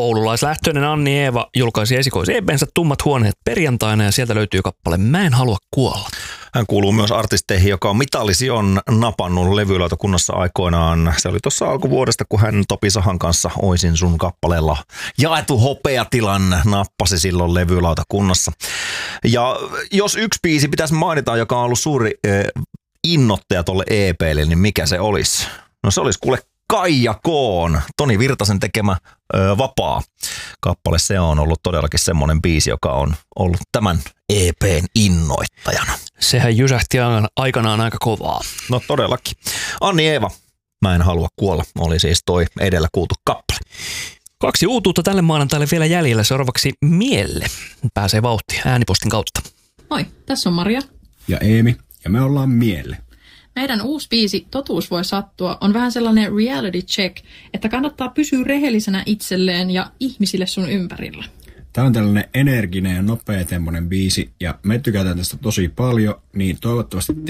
Oululaislähtöinen Anni Eeva julkaisi esikois-EP:nsä Tummat huoneet perjantaina ja sieltä löytyy kappale Mä en halua kuolla. Hän kuuluu myös artisteihin, joka on mitallisijon napannut levylautakunnassa aikoinaan. Se oli tuossa alkuvuodesta, kun hän Topi Sahan kanssa Oisin sun kappaleella jaettu hopeatilan nappasi silloin levylautakunnassa. Ja jos yksi biisi pitäisi mainita, joka on ollut suuri innoittaja tolle EP:lle, niin mikä se olisi? No se olisi kuule Kaija Koon, Toni Virtasen tekemä Vapaa kappale. Se on ollut todellakin semmoinen biisi, joka on ollut tämän EP:n innoittajana. Sehän jysähti aikanaan aika kovaa. No todellakin. Anni Eeva, Mä en halua kuolla, oli siis toi edellä kuultu kappale. 2 uutuutta tälle maanantaille vielä jäljellä. Seuraavaksi Mielle pääsee vauhtiin äänipostin kautta. Moi, tässä on Maria. Ja Eemi, ja me ollaan Mielle. Meidän uusi biisi Totuus voi sattua on vähän sellainen reality check, että kannattaa pysyä rehellisenä itselleen ja ihmisille sun ympärillä. Tämä on tällainen energinen ja nopea temmoinen biisi, ja me tykätään tästä tosi paljon, niin toivottavasti